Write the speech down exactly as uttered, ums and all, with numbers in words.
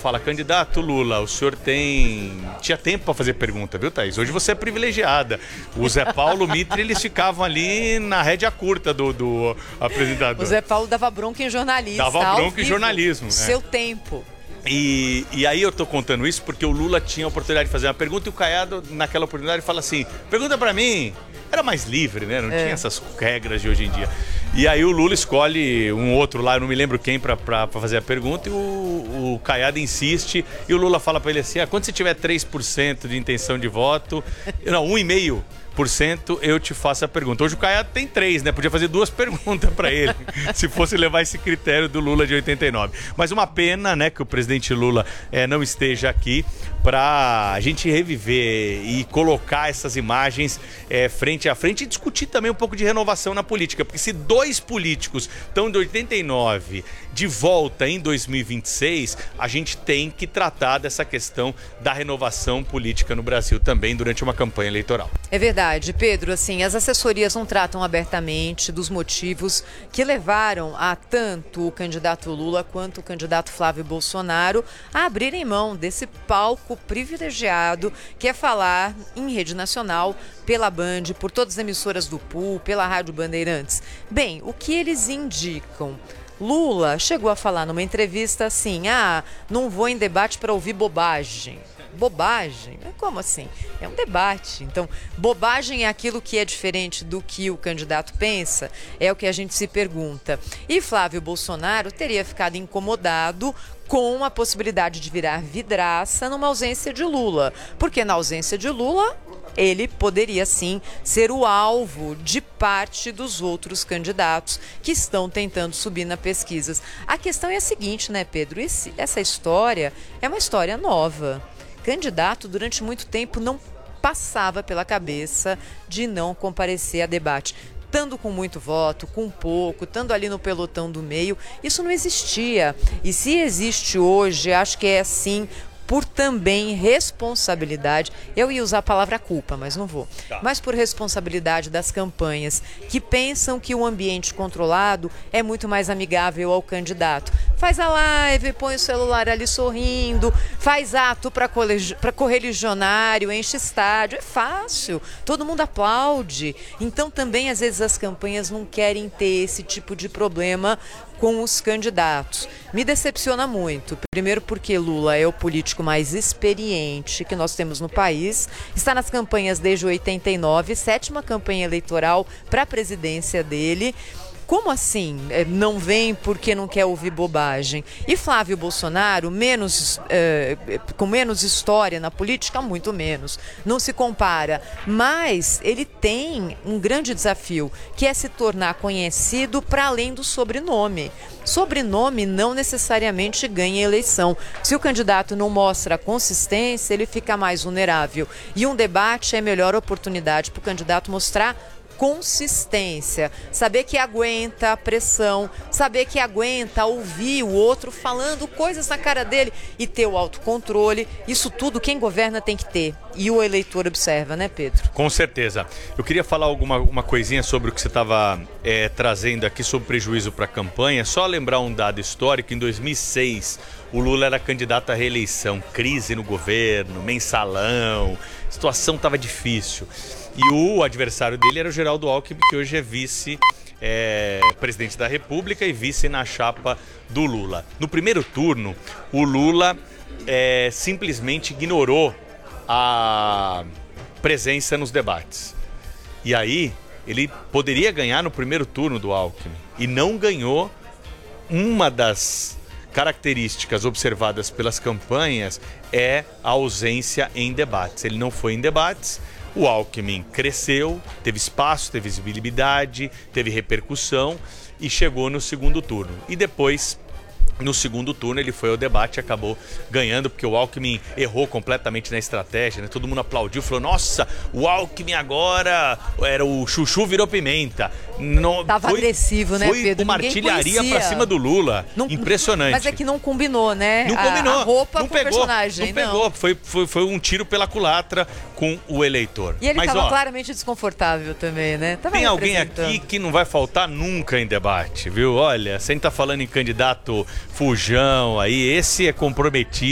fala, candidato Lula, o senhor tem... Tinha tempo para fazer pergunta, viu, Thaís? Hoje você é privilegiada. O Zé Paulo, o Mitre, eles ficavam ali na rédea curta do, do apresentador. O Zé Paulo dava bronca em jornalista. Dava bronca em jornalismo. Seu é. tempo. E, e aí eu tô contando isso porque o Lula tinha a oportunidade de fazer uma pergunta e o Caiado, naquela oportunidade, fala assim, pergunta pra mim. Era mais livre, né? Não é. tinha essas regras de hoje em dia. E aí o Lula escolhe um outro lá, eu não me lembro quem, pra, pra, pra fazer a pergunta, e o, o Caiado insiste, e o Lula fala pra ele assim, ah, quando você tiver três por cento de intenção de voto, não, um vírgula cinco por cento eu te faço a pergunta. Hoje o Caiado tem três, né? Podia fazer duas perguntas para ele, se fosse levar esse critério do Lula de oitenta e nove. Mas uma pena, né, que o presidente Lula é, não esteja aqui para a gente reviver e colocar essas imagens é, frente a frente e discutir também um pouco de renovação na política. Porque se dois políticos estão de oitenta e nove de volta em dois mil e vinte e seis, a gente tem que tratar dessa questão da renovação política no Brasil também durante uma campanha eleitoral. É verdade, Pedro, assim, as assessorias não tratam abertamente dos motivos que levaram a tanto o candidato Lula quanto o candidato Flávio Bolsonaro a abrirem mão desse palco privilegiado que é falar em rede nacional, pela Band, por todas as emissoras do P U, pela Rádio Bandeirantes. Bem, o que eles indicam? Lula chegou a falar numa entrevista assim, ah, não vou em debate para ouvir bobagem. Bobagem? Como assim? É um debate. Então, bobagem é aquilo que é diferente do que o candidato pensa, é o que a gente se pergunta. E Flávio Bolsonaro teria ficado incomodado com a possibilidade de virar vidraça numa ausência de Lula. Porque na ausência de Lula, ele poderia sim ser o alvo de parte dos outros candidatos que estão tentando subir nas pesquisas. A questão é a seguinte, né, Pedro? Esse, essa história é uma história nova. Candidato, durante muito tempo, não passava pela cabeça de não comparecer a debate. Estando com muito voto, com pouco, estando ali no pelotão do meio, isso não existia. E se existe hoje, acho que é assim, por também responsabilidade, eu ia usar a palavra culpa, mas não vou, tá. Mas por responsabilidade das campanhas, que pensam que o ambiente controlado é muito mais amigável ao candidato. Faz a live, põe o celular ali sorrindo, faz ato para correligionário, enche estádio, é fácil, todo mundo aplaude. Então também às vezes as campanhas não querem ter esse tipo de problema com os candidatos. Me decepciona muito, primeiro porque Lula é o político mais experiente que nós temos no país, está nas campanhas desde oitenta e nove, sétima campanha eleitoral para a presidência dele. Como assim? Não vem porque não quer ouvir bobagem? E Flávio Bolsonaro, menos, é, com menos história na política, muito menos. Não se compara. Mas ele tem um grande desafio, que é se tornar conhecido para além do sobrenome. Sobrenome não necessariamente ganha eleição. Se o candidato não mostra consistência, ele fica mais vulnerável. E um debate é a melhor oportunidade para o candidato mostrar consistência, saber que aguenta a pressão, saber que aguenta ouvir o outro falando coisas na cara dele e ter o autocontrole. Isso tudo quem governa tem que ter. E o eleitor observa, né, Pedro? Com certeza. Eu queria falar alguma uma coisinha sobre o que você estava é, trazendo aqui sobre prejuízo para a campanha. Só lembrar um dado histórico, em dois mil e seis o Lula era candidato à reeleição, crise no governo, mensalão, a situação estava difícil. E o adversário dele era o Geraldo Alckmin, que hoje é vice-presidente é, da República e vice na chapa do Lula. No primeiro turno, o Lula é, simplesmente ignorou a presença nos debates. E aí, ele poderia ganhar no primeiro turno do Alckmin. E não ganhou. Uma das características observadas pelas campanhas é a ausência em debates. Ele não foi em debates. O Alckmin cresceu, teve espaço, teve visibilidade, teve repercussão e chegou no segundo turno. E depois, no segundo turno, ele foi ao debate e acabou ganhando, porque o Alckmin errou completamente na estratégia, né? Todo mundo aplaudiu, falou, nossa, o Alckmin agora era o chuchu virou pimenta. Não, Tava foi, agressivo, né, foi Pedro? Foi uma artilharia pra cima do Lula. Não, impressionante. Mas é que não combinou, né? Não combinou. A, a roupa não com pegou, o personagem. Não pegou, não. Foi, foi, foi um tiro pela culatra com o eleitor. E ele Mas, tava ó, claramente desconfortável também, né? Tava tem alguém aqui que não vai faltar nunca em debate, viu? Olha, você tá falando em candidato fujão aí, esse é comprometido.